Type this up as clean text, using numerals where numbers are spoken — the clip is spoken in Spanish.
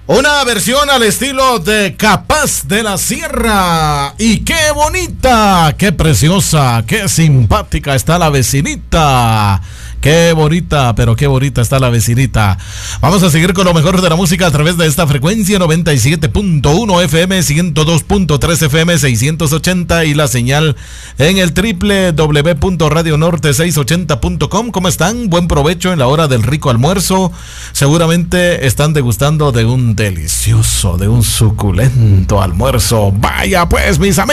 Una versión al estilo de Capaz de la Sierra. Y qué bonita, qué preciosa, qué simpática está la vecinita. Qué bonita, pero qué bonita está la vecinita. Vamos a seguir con lo mejor de la música a través de esta frecuencia 97.1 FM, 102.3 FM, 680 y la señal en el www.radionorte680.com. ¿Cómo están? Buen provecho en la hora del rico almuerzo. Seguramente están degustando de un delicioso, de un suculento almuerzo. Vaya pues, mis amigos.